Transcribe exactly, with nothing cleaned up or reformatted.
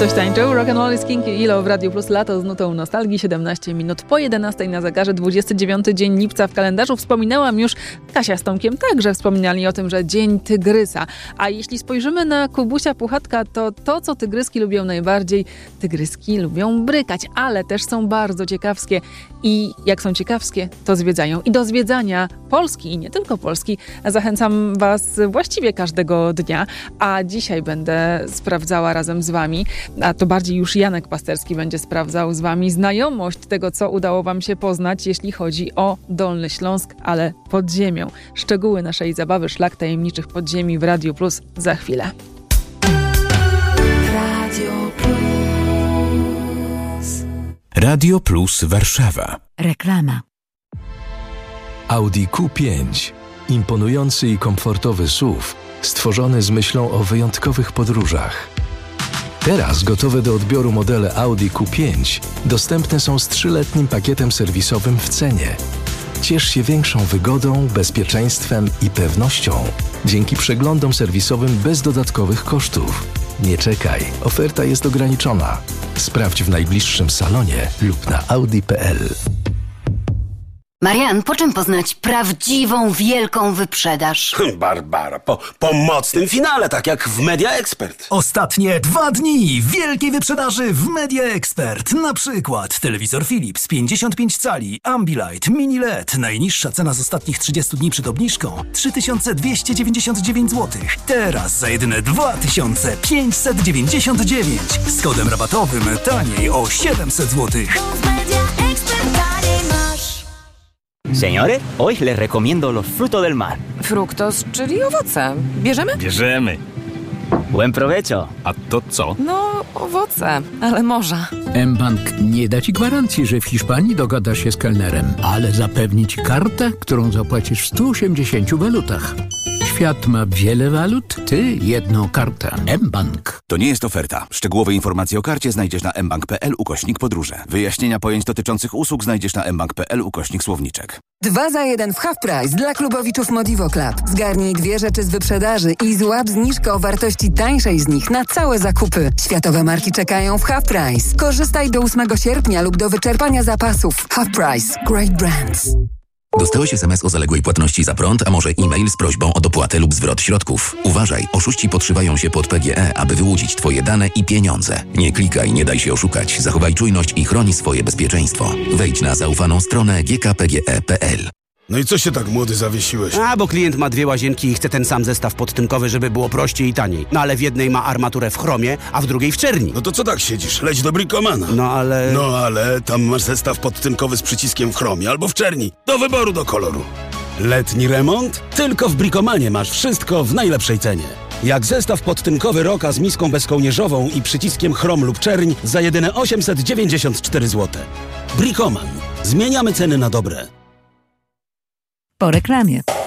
Ktoś tańczył. Rock and Roll is King i Ilo w Radiu Plus. Lato z nutą nostalgii. siedemnaście minut po jedenastej na zegarze. dwudziesty dziewiąty dzień lipca w kalendarzu. Wspominałam już, Kasia z Tomkiem także wspominali o tym, że Dzień Tygrysa. A jeśli spojrzymy na Kubusia Puchatka, to to, co tygryski lubią najbardziej, tygryski lubią brykać, ale też są bardzo ciekawskie. I jak są ciekawskie, to zwiedzają. I do zwiedzania Polski i nie tylko Polski zachęcam Was właściwie każdego dnia. A dzisiaj będę sprawdzała razem z Wami, a to bardziej już Janek Pasterski będzie sprawdzał z Wami znajomość tego, co udało Wam się poznać, jeśli chodzi o Dolny Śląsk, ale pod ziemią. Szczegóły naszej zabawy Szlak Tajemniczych Podziemi w Radiu Plus za chwilę. Radio Plus. Radio Plus Warszawa. Reklama. Audi Q pięć. Imponujący i komfortowy S U V, stworzony z myślą o wyjątkowych podróżach. Teraz gotowe do odbioru modele Audi Q pięć dostępne są z trzyletnim pakietem serwisowym w cenie. Ciesz się większą wygodą, bezpieczeństwem i pewnością dzięki przeglądom serwisowym bez dodatkowych kosztów. Nie czekaj, oferta jest ograniczona. Sprawdź w najbliższym salonie lub na audi kropka p l. Marian, po czym poznać prawdziwą, wielką wyprzedaż? Barbara, po, po mocnym finale, tak jak w Media Expert. Ostatnie dwa dni wielkiej wyprzedaży w Media Expert. Na przykład telewizor Philips pięćdziesiąt pięć cali, Ambilight, Mini L E D. Najniższa cena z ostatnich trzydziestu dni przed obniżką trzy tysiące dwieście dziewięćdziesiąt dziewięć złotych. Teraz za jedyne dwa tysiące pięćset dziewięćdziesiąt dziewięć. Z kodem rabatowym taniej o siedemset złotych. Señores, hoy les recomiendo los frutos del mar. Fruktos, czyli owoce. Bierzemy? Bierzemy. Buen provecho. A to co? No, owoce, ale morza. mBank nie da ci gwarancji, że w Hiszpanii dogadasz się z kelnerem, ale zapewni ci kartę, którą zapłacisz w stu osiemdziesięciu walutach. Świat ma wiele walut, ty jedną kartę. mBank. To nie jest oferta. Szczegółowe informacje o karcie znajdziesz na mbank kropka p l ukośnik podróże. Wyjaśnienia pojęć dotyczących usług znajdziesz na mbank kropka p l ukośnik słowniczek. Dwa za jeden w Half Price dla klubowiczów Modivo Club. Zgarnij dwie rzeczy z wyprzedaży i złap zniżkę o wartości tańszej z nich na całe zakupy. Światowe marki czekają w Half Price. Korzystaj do ósmego sierpnia lub do wyczerpania zapasów. Half Price. Great brands. Dostałeś es em es o zaległej płatności za prąd, a może e-mail z prośbą o dopłatę lub zwrot środków. Uważaj, oszuści podszywają się pod P G E, aby wyłudzić Twoje dane i pieniądze. Nie klikaj, nie daj się oszukać. Zachowaj czujność i chroni swoje bezpieczeństwo. Wejdź na zaufaną stronę g k p g e kropka p l. No i co się tak młody zawiesiłeś? A, bo klient ma dwie łazienki i chce ten sam zestaw podtynkowy, żeby było prościej i taniej. No ale w jednej ma armaturę w chromie, a w drugiej w czerni. No to co tak siedzisz? Leć do Bricomana. No ale... No ale tam masz zestaw podtynkowy z przyciskiem w chromie albo w czerni. Do wyboru, do koloru. Letni remont? Tylko w Bricomanie masz wszystko w najlepszej cenie. Jak zestaw podtynkowy Roka z miską bezkołnierzową i przyciskiem chrom lub czerń za jedyne osiemset dziewięćdziesiąt cztery złote. Bricoman. Zmieniamy ceny na dobre. Po reklamie.